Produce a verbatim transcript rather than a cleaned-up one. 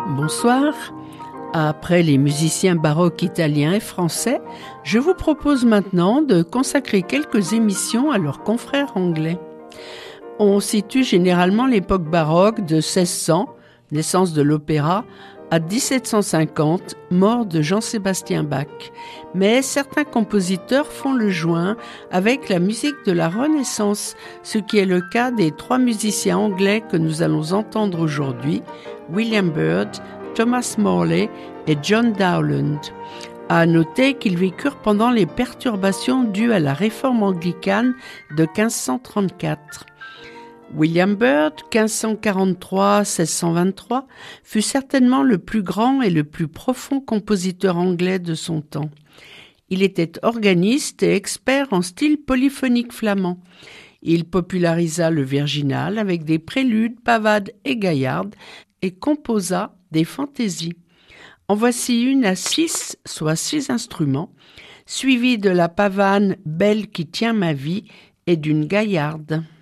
Bonsoir. Après les musiciens baroques italiens et français, je vous propose maintenant de consacrer quelques émissions à leurs confrères anglais. On situe généralement l'époque baroque de seize cents, naissance de l'opéra, à dix-sept cent cinquante, mort de Jean-Sébastien Bach. Mais certains compositeurs font le joint avec la musique de la Renaissance, ce qui est le cas des trois musiciens anglais que nous allons entendre aujourd'hui, William Byrd, Thomas Morley et John Dowland. À noter qu'ils vécurent pendant les perturbations dues à la réforme anglicane de quinze cent trente-quatre. William Byrd, quinze cent quarante-trois à seize cent vingt-trois, fut certainement le plus grand et le plus profond compositeur anglais de son temps. Il était organiste et expert en style polyphonique flamand. Il popularisa le virginal avec des préludes, pavades et gaillardes et composa des fantaisies. En voici une à six, soit six instruments, suivie de la pavane « Belle qui tient ma vie » et d'une gaillarde.